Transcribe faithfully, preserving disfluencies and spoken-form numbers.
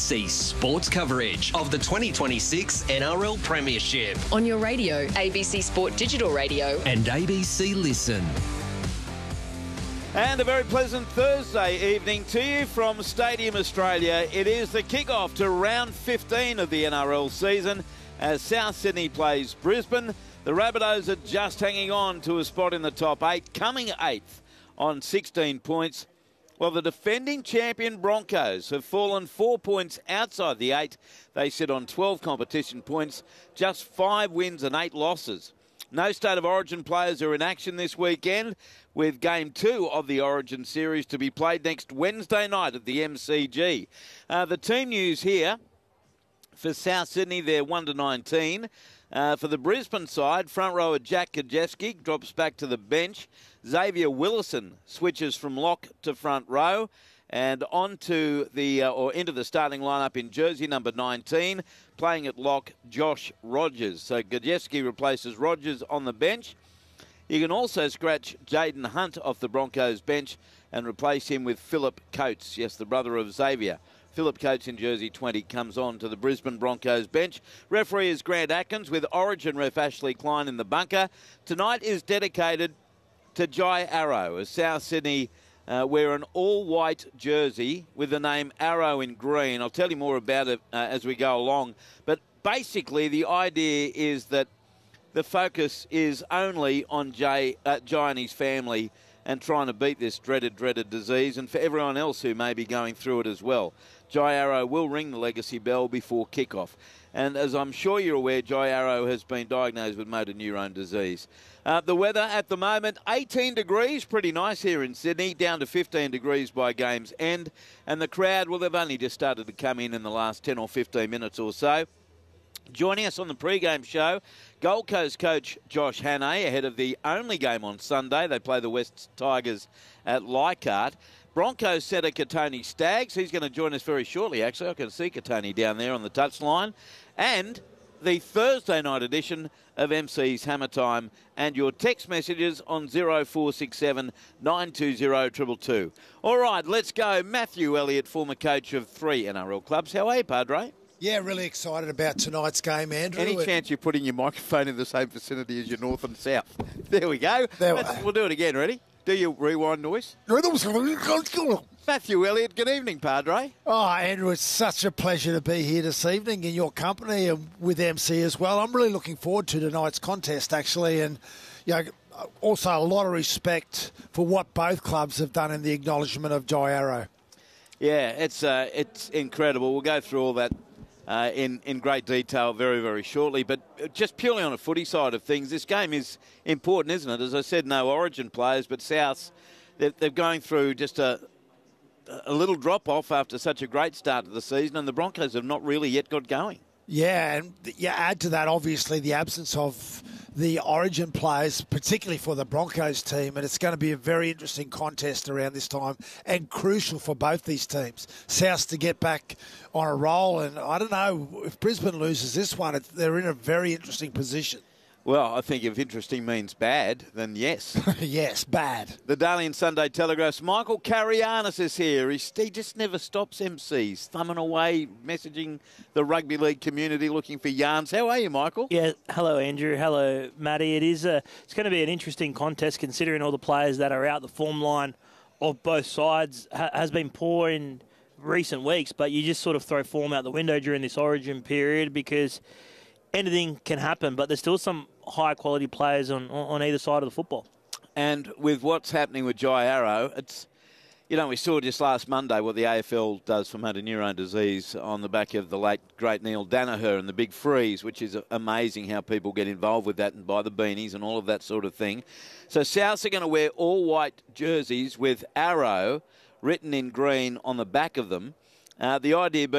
C sports coverage of the twenty twenty-six N R L Premiership. On your radio, A B C Sport Digital Radio. And A B C Listen. And a very pleasant Thursday evening to you from Stadium Australia. It is the kick-off to round fifteen of the N R L season as South Sydney plays Brisbane. The Rabbitohs are just hanging on to a spot in the top eight, coming eighth on sixteen points. Well, the defending champion Broncos have fallen four points outside the eight. They sit on twelve competition points, just five wins and eight losses. No State of Origin players are in action this weekend, with Game two of the Origin series to be played next Wednesday night at the M C G. Uh, the team news here for South Sydney, they're one to nineteen. Uh, for the Brisbane side, front rower Jack Kajewski drops back to the bench. Xavier Willison switches from lock to front row. And onto the uh, or into the starting lineup in jersey number nineteen, playing at lock, Josh Rogers. So Kajewski replaces Rogers on the bench. You can also scratch Jaden Hunt off the Broncos bench and replace him with Philip Coates, yes, the brother of Xavier. Philip Coates in jersey twenty comes on to the Brisbane Broncos bench. Referee is Grant Atkins with Origin ref Ashley Klein in the bunker. Tonight is dedicated to Jai Arrow as South Sydney Uh, wear an all-white jersey with the name Arrow in green. I'll tell you more about it uh, as we go along. But basically, the idea is that the focus is only on Jay, uh, Jai and his family and trying to beat this dreaded, dreaded disease, and for everyone else who may be going through it as well. Jai Arrow will ring the legacy bell before kick-off. And as I'm sure you're aware, Jai Arrow has been diagnosed with motor neurone disease. Uh, the weather at the moment, eighteen degrees, pretty nice here in Sydney, down to fifteen degrees by game's end. And the crowd, well, they've only just started to come in in the last ten or fifteen minutes or so. Joining us on the pre-game show, Gold Coast coach Josh Hannay, ahead of the only game on Sunday. They play the West Tigers at Leichhardt. Broncos centre Katoni Staggs. He's going to join us very shortly, actually. I can see Katoni down there on the touchline. And the Thursday night edition of M C's Hammer Time, and your text messages on oh four six seven, nine two oh, two two two. All right, let's go. Matthew Elliott, former coach of three N R L clubs. How are you, Padre? Yeah, really excited about tonight's game, Andrew. Any chance you're putting your microphone in the same vicinity as your north and south? There we go. There we We'll do it again. Ready? Do your rewind noise. Matthew Elliott, good evening, Padre. Oh, Andrew, it's such a pleasure to be here this evening in your company and with M C as well. I'm really looking forward to tonight's contest, actually, and you know, also a lot of respect for what both clubs have done in the acknowledgement of Jai Arrow. Yeah, it's uh, it's incredible. We'll go through all that uh, in, in great detail very, very shortly. But just purely on a footy side of things, this game is important, isn't it? As I said, no Origin players, but Souths, they're, they're going through just a a little drop-off after such a great start to the season, and the Broncos have not really yet got going. Yeah, and you add to that, obviously, the absence of the Origin players, particularly for the Broncos team, and it's going to be a very interesting contest around this time and crucial for both these teams. South to get back on a roll, and I don't know, if Brisbane loses this one, they're in a very interesting position. Well, I think if interesting means bad, then yes. Yes, bad. The Daily and Sunday Telegraph's Michael Carianis is here. He's, he just never stops M Cs, thumbing away, messaging the rugby league community, looking for yarns. How are you, Michael? Yeah, hello, Andrew. Hello, Matty. It is a, it's going to be an interesting contest considering all the players that are out. The form line of both sides ha- has been poor in recent weeks, but you just sort of throw form out the window during this Origin period because anything can happen, but there's still some high-quality players on, on either side of the football. And with what's happening with Jai Arrow, it's, you know, we saw just last Monday what the A F L does for motor neurone disease on the back of the late, great Neil Danaher and the Big Freeze, which is amazing how people get involved with that and buy the beanies and all of that sort of thing. So Souths are going to wear all-white jerseys with Arrow written in green on the back of them. Uh, the idea